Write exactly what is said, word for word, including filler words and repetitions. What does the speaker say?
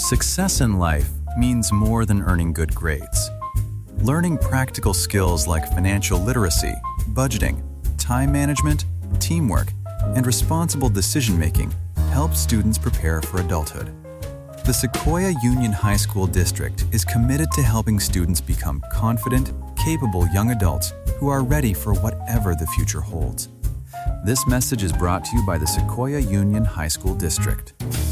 Success in life means more than earning good grades. Learning practical skills like financial literacy, budgeting, time management, teamwork, and responsible decision-making helps students prepare for adulthood. The Sequoia Union High School District is committed to helping students become confident, capable young adults who are ready for whatever the future holds. This message is brought to you by the Sequoia Union High School District.